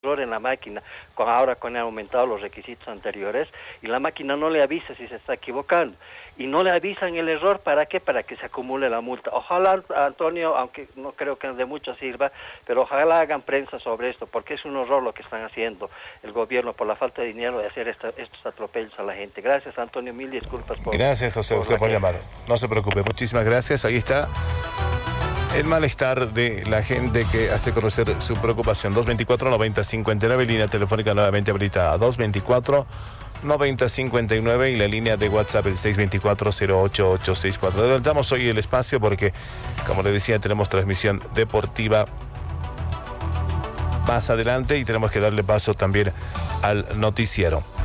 error en la máquina, ahora con han aumentado los requisitos anteriores, y la máquina no le avisa si se está equivocando, y no le avisan el error. ¿Para qué? Para que se acumule la multa. Ojalá, Antonio, aunque no creo que de mucho sirva, pero ojalá hagan prensa sobre esto, porque es un horror lo que están haciendo el gobierno por la falta de dinero de hacer estos atropellos a la gente. Gracias, Antonio, mil disculpas por... Gracias, José, por llamar. No se preocupe, muchísimas gracias. Ahí está el malestar de la gente que hace conocer su preocupación. 224-90-59, línea telefónica nuevamente habilitada. 224-90-59 y la línea de WhatsApp el 624-08864. Adelantamos hoy el espacio porque, como le decía, tenemos transmisión deportiva más adelante y tenemos que darle paso también al noticiero.